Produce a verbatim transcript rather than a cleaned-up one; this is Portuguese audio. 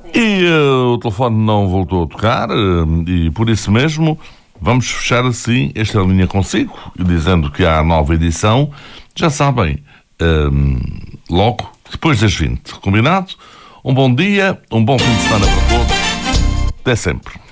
E uh, o telefone não voltou a tocar uh, e por isso mesmo vamos fechar assim esta linha consigo, dizendo que há nova edição, já sabem, uh, logo depois das vinte. Combinado? Um bom dia, um bom fim de semana para todos. Até sempre.